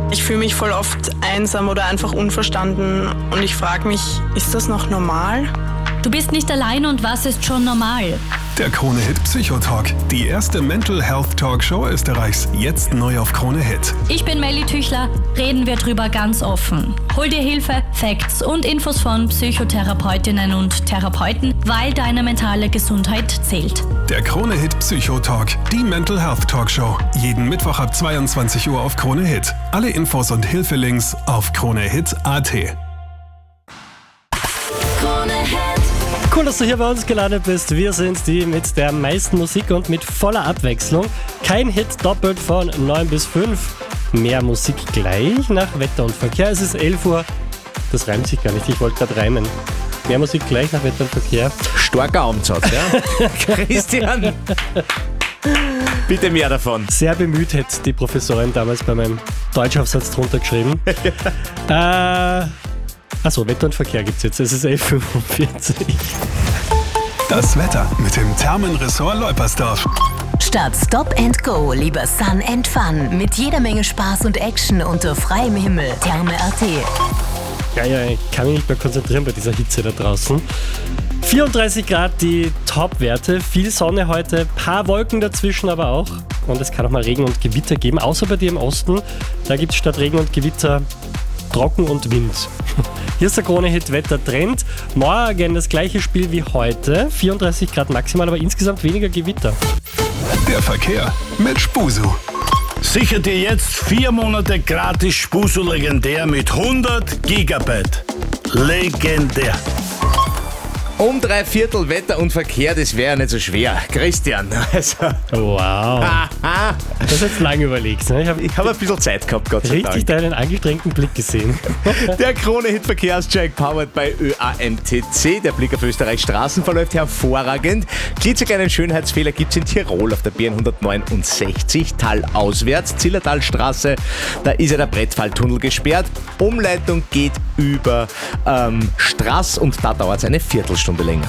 Ich fühle mich voll oft einsam oder einfach unverstanden und ich frage mich, ist das noch normal? Du bist nicht allein und was ist schon normal? Der Krone-Hit Psychotalk, die erste Mental Health Talkshow Österreichs, jetzt neu auf Krone-Hit. Ich bin Melly Tüchler, reden wir drüber ganz offen. Hol dir Hilfe, Facts und Infos von Psychotherapeutinnen und Therapeuten, weil deine mentale Gesundheit zählt. Der Krone-Hit Psychotalk, die Mental Health Talkshow, jeden Mittwoch ab 22 Uhr auf Krone-Hit. Alle Infos und Hilfelinks auf kronehit.at. Cool, dass du hier bei uns gelandet bist. Wir sind die mit der meisten Musik und mit voller Abwechslung. Kein Hit doppelt von 9 bis 5. Mehr Musik gleich nach Wetter und Verkehr. Es ist 11 Uhr. Das reimt sich gar nicht, ich wollte gerade reimen. Mehr Musik gleich nach Wetter und Verkehr. Starker Abendsatz, ja? Christian, bitte mehr davon. Sehr bemüht hätte die Professorin damals bei meinem Deutschaufsatz drunter geschrieben. Achso, Wetter und Verkehr gibt's jetzt. Es ist 11.45 Uhr. Das Wetter mit dem Thermenressort Leupersdorf. Statt Stop and Go lieber Sun and Fun mit jeder Menge Spaß und Action unter freiem Himmel. Therme.at. Ja, ich kann mich nicht mehr konzentrieren bei dieser Hitze da draußen. 34 Grad die Top-Werte, viel Sonne heute, paar Wolken dazwischen aber auch. Und es kann auch mal Regen und Gewitter geben, außer bei dir im Osten. Da gibt es statt Regen und Gewitter Trocken und Wind. Hier ist der Krone-Hit-Wetter-Trend. Morgen das gleiche Spiel wie heute. 34 Grad maximal, aber insgesamt weniger Gewitter. Der Verkehr mit Spusu. Sicher dir jetzt 4 Monate gratis Spusu legendär mit 100 Gigabyte. Legendär. Um 3/4 Wetter und Verkehr, das wäre nicht so schwer. Christian, also... Wow. Das ist jetzt lange überlegt. Ne? Ich habe ein bisschen Zeit gehabt, Gott sei Dank. Richtig deinen angestrengten Blick gesehen. Der Krone-Hit-Verkehrscheck powered by ÖAMTC. Der Blick auf Österreichs Straßen verläuft hervorragend. Klitzekleinen Schönheitsfehler gibt es in Tirol auf der B169, talauswärts, Zillertalstraße. Da ist ja der Brettfalltunnel gesperrt. Umleitung geht über Straß und da dauert es eine Viertelstunde länger.